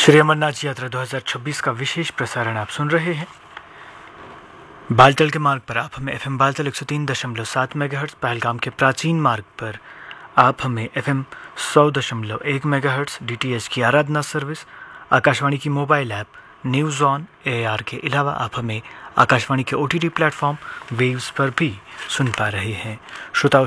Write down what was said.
श्री अमरनाथ यात्रा 2026 का विशेष प्रसारण आप सुन रहे हैं। बालतल के मार्ग पर आप हमें FM बालतल 103.7 मेगाहर्ट्ज़, पहलगाम के प्राचीन मार्ग पर आप हमें FM 100.1 मेगाहर्ट्ज़ DTH की आराधना सर्विस, आकाशवाणी की mobile app news on AIR के अलावा आप हमें आकाशवाणी के OTT प्लेटफॉर्म वेव्स पर भी सुन पा रहे हैं। श्रोताओं,